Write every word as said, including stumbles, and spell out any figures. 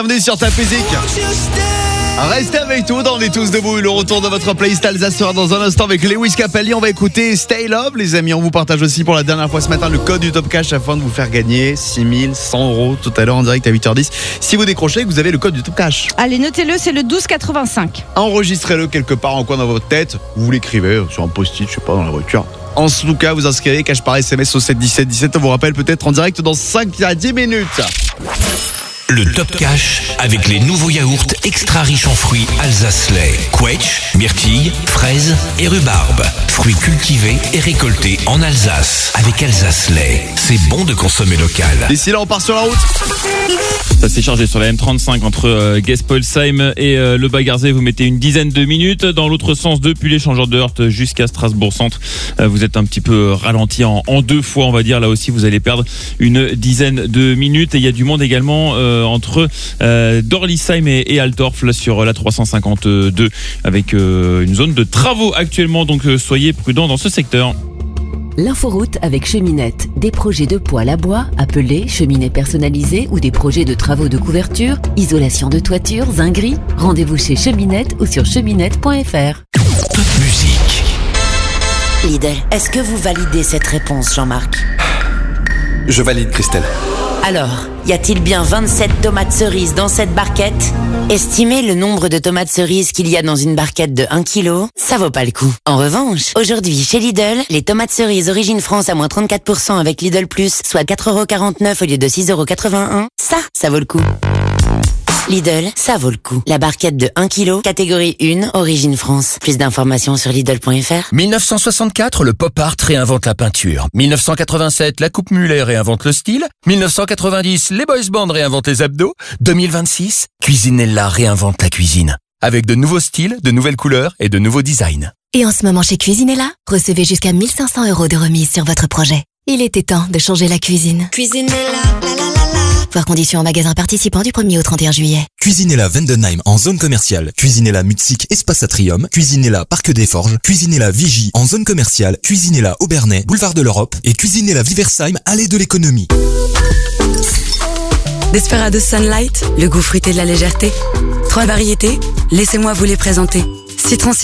Bienvenue sur Top Music. Restez avec nous dans On est tous debout. Le retour de votre playlist Alsace sera dans un instant avec Lewis Capaldi. On va écouter Stay Love, les amis. On vous partage aussi pour la dernière fois ce matin le code du Top Cash afin de vous faire gagner six mille cent euros tout à l'heure en direct à huit heures dix. Si vous décrochez, vous avez le code du Top Cash. Allez, notez-le, c'est le douze quatre-vingt-cinq. Enregistrez-le quelque part en coin dans votre tête. Vous l'écrivez sur un post-it, je sais pas, dans la voiture. En tout cas, vous inscrivez cash par S M S au sept dix-sept dix-sept. On vous rappelle peut-être en direct dans cinq à dix minutes. Le Top Cash avec les nouveaux yaourts extra riches en fruits Alsace-Lait. Quetch, myrtille, fraises et rhubarbe. Fruits cultivés et récoltés en Alsace. Avec Alsace-Lait, c'est bon de consommer local. D'ici là, on part sur la route. Ça s'est chargé sur la M trente-cinq entre euh, Guespolsheim et euh, le Bas-Garzée. Vous mettez une dizaine de minutes. Dans l'autre sens, depuis l'échangeur de Heurte jusqu'à Strasbourg-Centre, euh, vous êtes un petit peu ralenti en, en deux fois, on va dire. Là aussi, vous allez perdre une dizaine de minutes. Et il y a du monde également euh, entre euh, Dorlisheim et, et Altorf, là sur la trois cent cinquante-deux, avec euh, une zone de travaux actuellement. Donc euh, soyez prudents dans ce secteur. L'inforoute avec Cheminette. Des projets de poêle à bois, appelés cheminées personnalisées ou des projets de travaux de couverture, isolation de toiture, zinguerie. Rendez-vous chez Cheminette ou sur cheminette point f r. Top musique. Lidl, est-ce que vous validez cette réponse, Jean-Marc? Je valide, Christelle. Alors, y a-t-il bien vingt-sept tomates cerises dans cette barquette? Estimez le nombre de tomates cerises qu'il y a dans une barquette de un kilo, ça vaut pas le coup. En revanche, aujourd'hui, chez Lidl, les tomates cerises Origine France à moins trente-quatre pour cent avec Lidl Plus, soit quatre euros quarante-neuf au lieu de six euros quatre-vingt-un, ça, ça vaut le coup. Lidl, ça vaut le coup. La barquette de un kilo, catégorie un, Origine France. Plus d'informations sur Lidl point f r. mille neuf cent soixante-quatre, le pop art réinvente la peinture. mille neuf cent quatre-vingt-sept, la coupe mulet réinvente le style. mille neuf cent quatre-vingt-dix, les boys band réinventent les abdos. deux mille vingt-six, Cuisinella réinvente la cuisine. Avec de nouveaux styles, de nouvelles couleurs et de nouveaux designs. Et en ce moment chez Cuisinella, recevez jusqu'à mille cinq cents euros de remise sur votre projet. Il était temps de changer la cuisine. Cuisinella, la la la la. Voir conditions en magasin participant du premier au trente et un juillet. Cuisinella Vendenheim en zone commerciale. Cuisinella Mutzig Espace Atrium. Cuisinella Parc des Forges. Cuisinella Vigie en zone commerciale. Cuisinella Aubernais, boulevard de l'Europe. Et Cuisinella Viversheim, allée de l'économie. Desperados Sunlight, le goût fruité de la légèreté. Trois variétés, laissez-moi vous les présenter. Citron